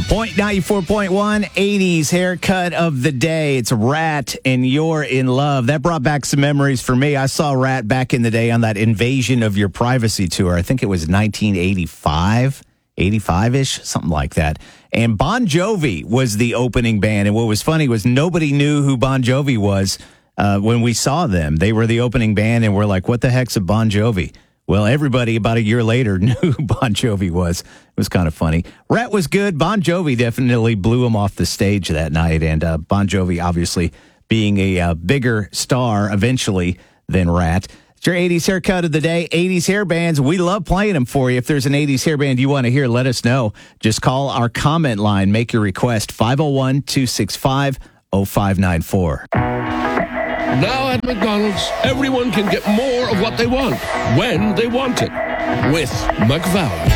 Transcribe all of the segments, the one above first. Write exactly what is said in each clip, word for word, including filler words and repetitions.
Point ninety-four point one, eighties haircut of the day. It's Rat and You're in Love. That brought back some memories for me. I saw Rat back in the day on that Invasion of Your Privacy tour. I think it was nineteen eighty-five, eighty-five-ish, something like that. And Bon Jovi was the opening band. And what was funny was nobody knew who Bon Jovi was uh, when we saw them. They were the opening band, and we're like, what the heck's a Bon Jovi? Well, everybody about a year later knew who Bon Jovi was. It was kind of funny. Rat was good. Bon Jovi definitely blew him off the stage that night. And uh, Bon Jovi, obviously, being a uh, bigger star eventually than Rat. It's your eighties haircut of the day. eighties hair bands. We love playing them for you. If there's an eighties hair band you want to hear, let us know. Just call our comment line. Make your request. five oh one, two six five, oh five nine four. Now at McDonald's, everyone can get more of what they want, when they want it, with McValue.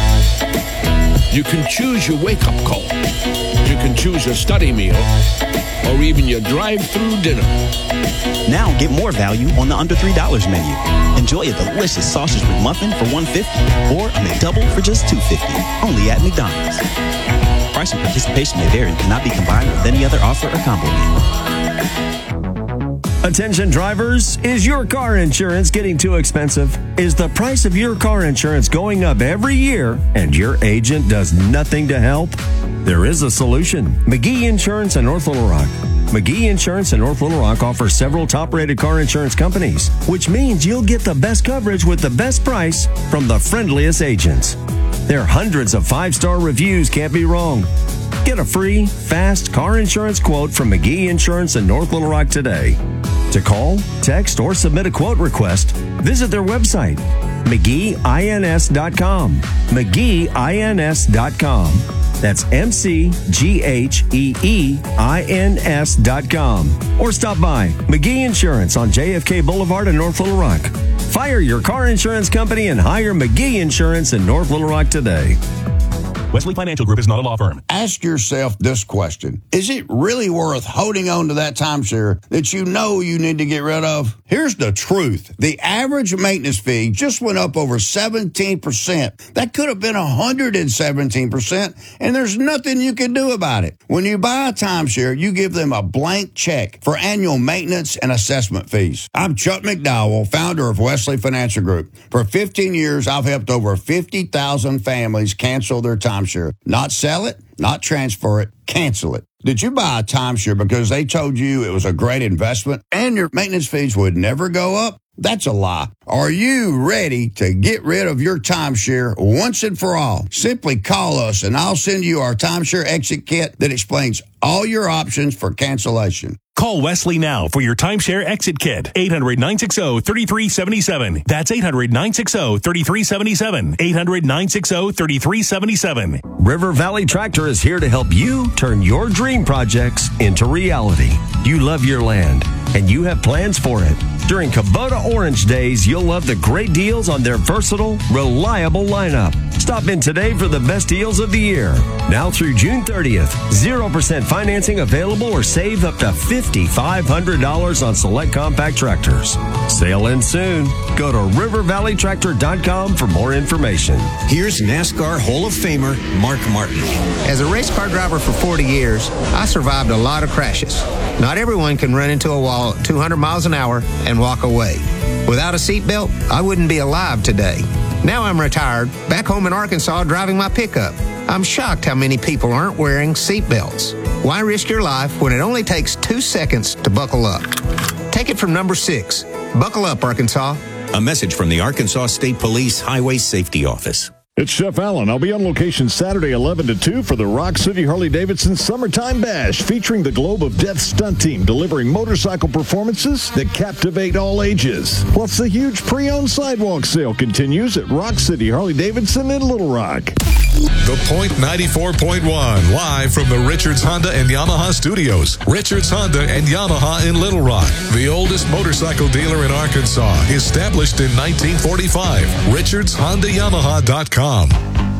You can choose your wake-up call. You can choose your study meal, or even your drive-through dinner. Now get more value on the under three dollars menu. Enjoy a delicious sausage McMuffin for one dollar fifty, or a McDouble for just two dollars fifty, only at McDonald's. Price and participation may vary and cannot be combined with any other offer or combo meal. Attention drivers, is your car insurance getting too expensive? Is the price of your car insurance going up every year and your agent does nothing to help? There is a solution. McGee Insurance in North Little Rock. McGee Insurance in North Little Rock offers several top-rated car insurance companies, which means you'll get the best coverage with the best price from the friendliest agents. Their hundreds of five-star reviews can't be wrong. Get a free, fast car insurance quote from McGee Insurance in North Little Rock today. To call, text, or submit a quote request, visit their website, McGee Ins dot com. McGee Ins dot com. That's M C G H E E I N S dot com. Or stop by McGee Insurance on J F K Boulevard in North Little Rock. Fire your car insurance company and hire McGee Insurance in North Little Rock today. Wesley Financial Group is not a law firm. Ask yourself this question. Is it really worth holding on to that timeshare that you know you need to get rid of? Here's the truth. The average maintenance fee just went up over seventeen percent. That could have been one hundred seventeen percent, and there's nothing you can do about it. When you buy a timeshare, you give them a blank check for annual maintenance and assessment fees. I'm Chuck McDowell, founder of Wesley Financial Group. For fifteen years, I've helped over fifty thousand families cancel their timeshare. Not sell it, not transfer it, cancel it. Did you buy a timeshare because they told you it was a great investment and your maintenance fees would never go up? That's a lie. Are you ready to get rid of your timeshare once and for all? Simply call us and I'll send you our timeshare exit kit that explains all your options for cancellation. Call Wesley now for your timeshare exit kit. eight hundred, nine six zero, three three seven seven. That's eight hundred, nine six zero, three three seven seven. eight hundred, nine six zero, three three seven seven. River Valley Tractor is here to help you turn your dream projects into reality. You love your land, and you have plans for it. During Kubota Orange Days, you'll love the great deals on their versatile, reliable lineup. Stop in today for the best deals of the year. Now through June thirtieth, zero percent financing available or save up to five thousand five hundred dollars on select compact tractors. Sail in soon. Go to river valley tractor dot com for more information. Here's NASCAR Hall of Famer Mark Martin. As a race car driver for forty years, I survived a lot of crashes. Not everyone can run into a wall at two hundred miles an hour and walk away. Without a seatbelt, I wouldn't be alive today. Now I'm retired, back home in Arkansas driving my pickup. I'm shocked how many people aren't wearing seatbelts. Why risk your life when it only takes two seconds to buckle up? Take it from number six. Buckle up, Arkansas. A message from the Arkansas State Police Highway Safety Office. It's Chef Allen. I'll be on location Saturday eleven to two for the Rock City Harley-Davidson Summertime Bash, featuring the Globe of Death stunt team delivering motorcycle performances that captivate all ages. Plus, the huge pre-owned sidewalk sale continues at Rock City Harley-Davidson in Little Rock. The Point ninety-four point one, live from the Richards Honda and Yamaha studios. Richards Honda and Yamaha in Little Rock, the oldest motorcycle dealer in Arkansas, established in nineteen forty-five. richards honda yamaha dot com.